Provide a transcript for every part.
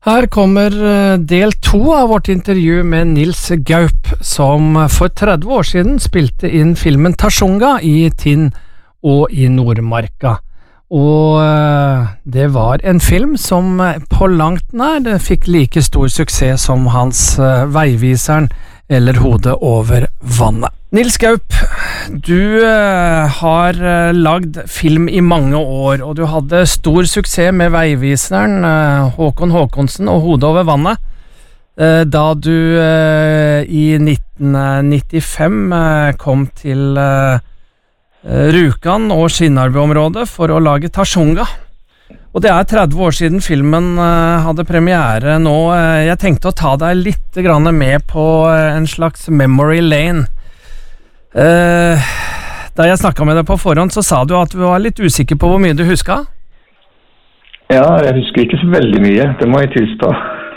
Her kommer del 2 av vårt intervju med Nils Gaup, som for 30 år siden spilte inn filmen Tasjunga i Tinn og i Nordmarka. Og det var en film som på langt nær fikk like stor suksess som hans Veiviseren eller Hodet over vannet. Nils Gaup, du har lagd film i mange år, og du hadde stor suksess med Veiviseren, Håkon Håkonsen og Hodet over vannet, da du i 1995 kom til Rjukan og Skinnarby-området for å lage Tasjunga. Og det 30 år siden filmen hadde premiere nå. Jeg tenkte å ta deg litt grann med på en slags memory lane. Da jeg snakket med deg på forhånd, så sa du at du var litt usikker på hvor mye du husket? Ja, jeg husker ikke så veldig mye, det må jeg tilstå.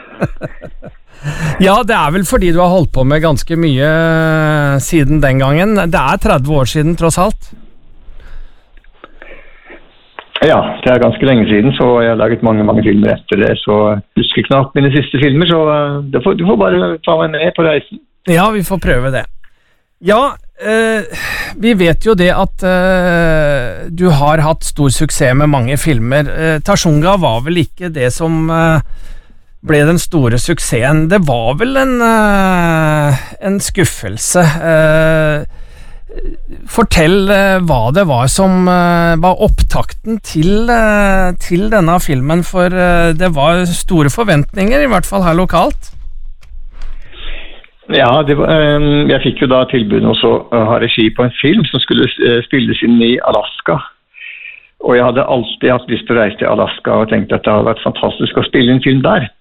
Ja, det vel fordi du har holdt på med ganske mye siden den gangen. Det 30 år siden, tross alt. Ja, det ganske lenge siden, så jeg har laget mange filmer etter det, så jeg husker knapt mine siste filmer, så du får bare ta meg med på reisen. Ja, vi får prøve det. Ja, vi vet jo det at du har hatt stor suksess med mange filmer. Tasjunga var vel ikke det som ble den store suksessen. Det var vel en skuffelse. Fortell hva det var som var opptakten til denne filmen, for det var store forventninger, i hvert fall her lokalt. Ja, jeg fikk jo da tilbud også å ha regi på en film som skulle spilles inn i Alaska. Og jeg hadde alltid hatt lyst til å reise til Alaska og tenkte at det hadde vært fantastisk å spille en film der.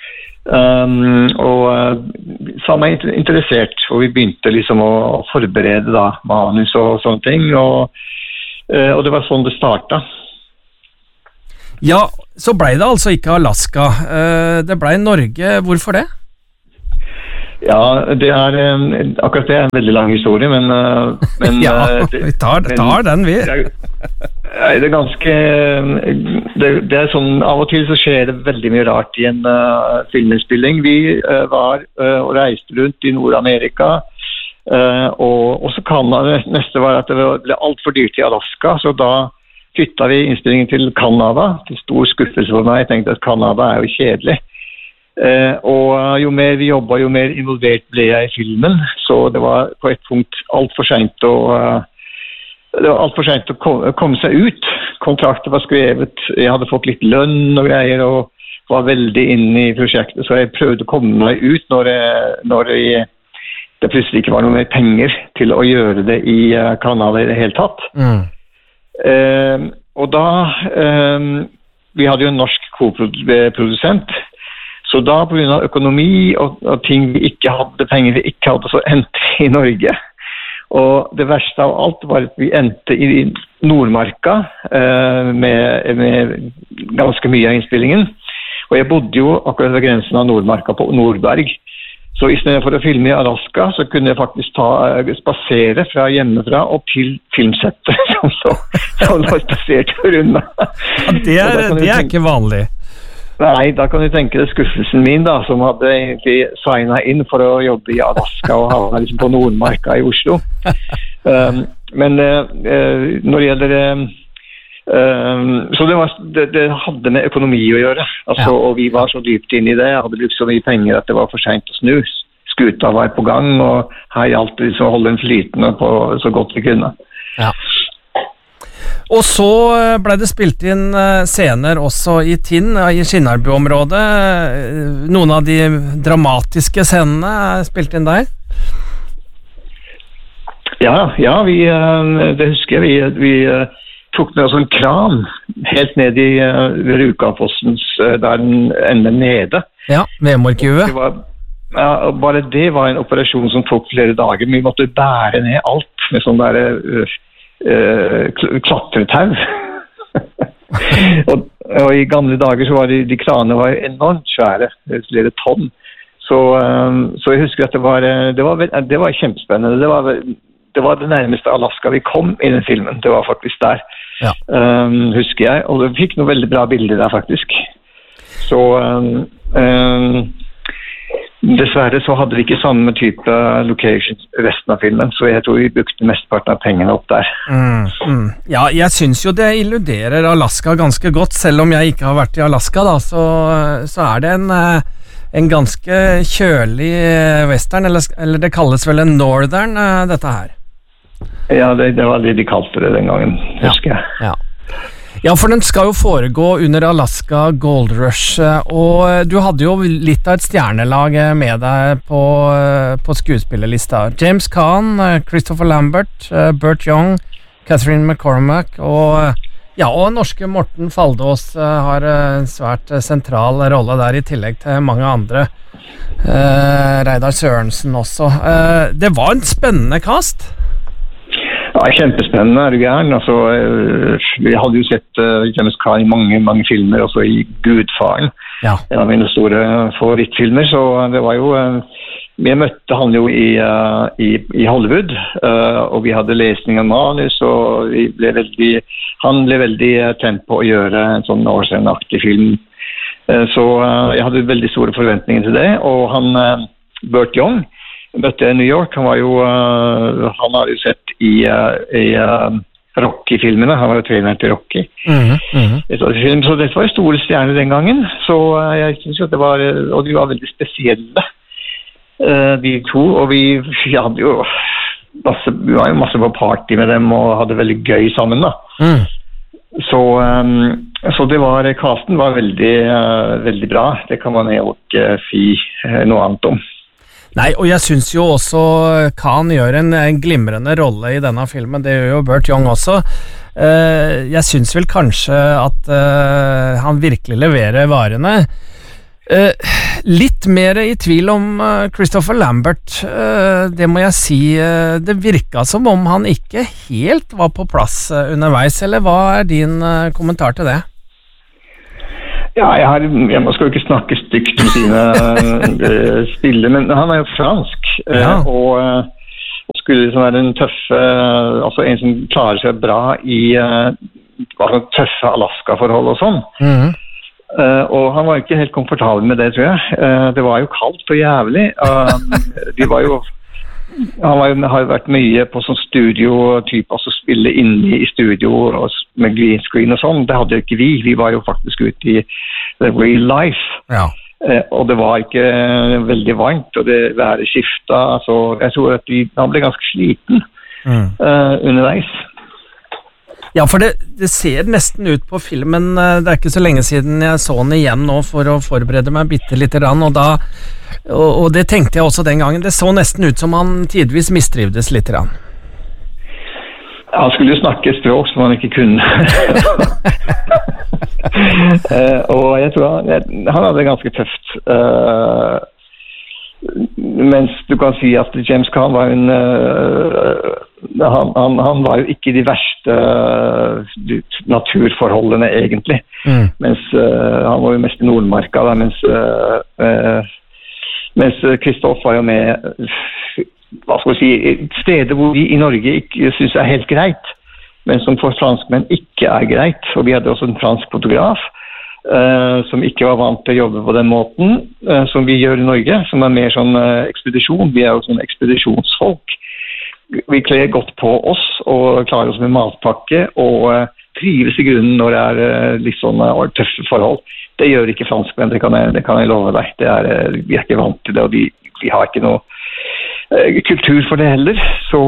Og sa meg interessert, og vi begynte liksom å forberede da manus og sånne ting, og det var sånn det startet. Ja, så ble det altså ikke Alaska, det ble Norge. Hvorfor det? Ja, akkurat det en veldig lang historie, men ja, vi tar den vi. Det ganske det sånn, av og til så skjer det veldig mye rart i en filminnspilling. Vi var og reiste rundt i Nord-Amerika, og så Canada. Neste var at det ble alt for dyrt i Alaska, så da flyttet vi innspillingen til Canada, til stor skuffelse for meg. Jeg tenkte at Canada jo kjedelig. Og jo mer vi jobbet, jo mer involvert ble jeg i filmen, så det var på et punkt alt for sent å komme seg ut. Kontraktet var skrevet, jeg hadde fått litt lønn og greier og var veldig inne i prosjektet, så jeg prøvde å komme meg ut når det plutselig ikke var noe mer penger til å gjøre det i Canada i det hele tatt. Og da vi hadde jo en norsk koprodusent, så da på grunn av økonomi og ting vi ikke hadde, penger vi ikke hadde, så endte i Norge. Og det verste av alt var at vi endte i Nordmarka med ganske mye av innspillingen. Og jeg bodde jo akkurat ved grensen av Nordmarka på Nordberg. Så i stedet for å filme i Alaska, så kunne jeg faktisk spasere fra hjemmefra og til filmsettet, som lå spasert for unna. Ja, det ikke vanlig. Nei, da kan du tenke deg skuffelsen min da, som hadde egentlig signet inn for å jobbe i Alaska og havne liksom på Nordmarka i Oslo. Men når det gjelder så det hadde med økonomi å gjøre, altså, og vi var så dypt inn i det, jeg hadde brukt så mye penger at det var for sent å snu. Skuta var på gang, og her gjaldt det liksom å holde den flytende på så godt vi kunne. Ja. Og så ble det spilt inn scener også i Tinn, i Skinnarby-området. Noen av de dramatiske scenene spilt inn der? Ja, det husker jeg. Vi tok med oss en kran helt ned i Rjukanfossens, der den ender nede. Ja, Vemorkuet. Bare det var en operasjon som tok flere dager. Vi måtte bære ned alt med sånn der klatretau. og i gamle dager så var de kranene var enormt svære, flere tonn. Så jeg husker at det var kjempespennende. Det var det nærmeste Alaska vi kom i den filmen. Det var faktisk der, husker jeg. Og vi fikk noen veldig bra bilder der faktisk. Så dessverre så hadde vi ikke samme type locations resten av filmen, så jeg tror vi brukte mesteparten av pengene opp der. Ja, jeg synes jo det illuderer Alaska ganske godt, selv om jeg ikke har vært i Alaska da, så det en ganske kjølig western, eller det kalles vel en northern, dette her. Ja, det var det de kalte det den gangen, husker jeg. Ja, for den skal jo foregå under Alaska Gold Rush, og du hadde jo litt av et stjernelag med deg på skuespillerlista. James Caan, Christopher Lambert, Burt Young, Catherine McCormack og norske Morten Faldås har en svært sentral rolle der i tillegg til mange andre. Reidar Sørensen også. Det var en spennende cast. Ja, kjempespennende, du gæren. Altså, vi hadde jo sett James Caan i mange filmer, også i Gudfaren. Ja. En av mine store favorittfilmer, så det var jo... Vi møtte han jo i Hollywood, og vi hadde lesning av manus, og han ble veldig tent på å gjøre en sånn årsenaktig film. Så jeg hadde veldig store forventninger til det, og han, Burt Young, møtte i New York. Han har jo sett i Rocky-filmene. Han var jo treneren til Rocky. Så dette var store stjerner den gangen. Så jeg synes jo at det var, og de var veldig spesielle, de to. Og vi hadde jo masse på party med dem og hadde veldig gøy sammen da. Så det var, casten var veldig, veldig bra. Det kan man jo ikke si noe annet om. Nei, og jeg synes jo også Caan gjør en glimrende rolle i denne filmen, det gjør jo Burt Young også. Jeg synes vel kanskje at han virkelig leverer varene. Litt mer i tvil om Christopher Lambert, det må jeg si. Det virket som om han ikke helt var på plass underveis, eller hva din kommentar til det? Ja, jeg skal jo ikke snakke stygt om sine spiller, men han jo fransk, og skulle liksom være en tøffe, altså en som klarer seg bra i tøffe Alaska-forhold og sånn. Og han var jo ikke helt komfortabel med det, tror jeg. Det var jo kaldt og jævlig. Han har jo vært mye på sånn studio-type, altså spille inne i studio med green screen og sånn. Det hadde jo ikke vi. Vi var jo faktisk ute i the real life. Ja. Og det var ikke veldig varmt, og det været skiftet. Så jeg tror at han ble ganske sliten underveis. Ja, for det ser nesten ut på filmen, det ikke så lenge siden jeg så den igjen nå for å forberede meg bitte litt, og det tenkte jeg også den gangen, det så nesten ut som han tidvis mistrivdes litt. Ja, han skulle jo snakke språk som han ikke kunne. Og jeg tror han hadde det ganske tøft. Mens du kan si at James Caan var han var jo ikke de verste naturforholdene egentlig, mens han var jo mest i Nordmarka da, mens Christoph var jo med hva skal vi si, steder hvor vi i Norge ikke synes helt greit, men som for franskmenn ikke greit, og vi hadde også en fransk fotograf som ikke var vant til å jobbe på den måten som vi gjør i Norge, som mer sånn ekspedisjon. Vi jo sånn ekspedisjonsfolk. Vi kler godt på oss og klarer oss med matpakke og trives i grunnen når det litt sånn tøffe forhold. Det gjør ikke franskmenn, det kan jeg love deg. Vi ikke vant til det, og vi har ikke noe kultur for det heller.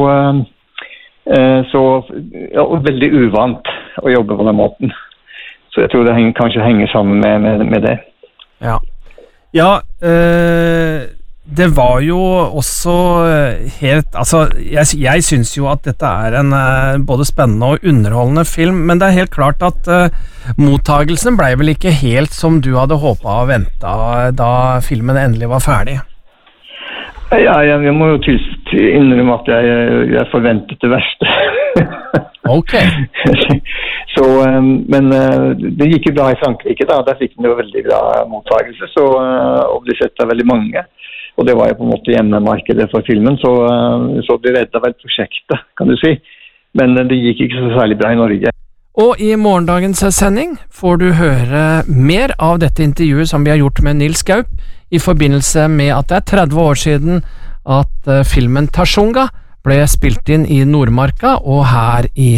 Så veldig uvant å jobbe på den måten. Så jeg tror det kanskje henger sammen med det. Ja, det var jo også helt, altså jeg synes jo at dette en både spennende og underholdende film, men det helt klart at mottagelsen ble vel ikke helt som du hadde håpet og ventet da filmen endelig var ferdig. Ja, jeg må jo innrømme at jeg forventet det verste. Ok. Så, men det gikk jo bra i Frankrike da, der fikk den jo veldig bra mottagelse, og ble sett av veldig mange, og det var jo på en måte hjemmemarkedet for filmen, så det reddet vel prosjektet, kan du si, men det gikk ikke så særlig bra i Norge. Og i morgendagens sending får du høre mer av dette intervjuet som vi har gjort med Nils Gaup i forbindelse med at det 30 år siden at filmen Tasjunga ble spilt inn i Nordmarka og her i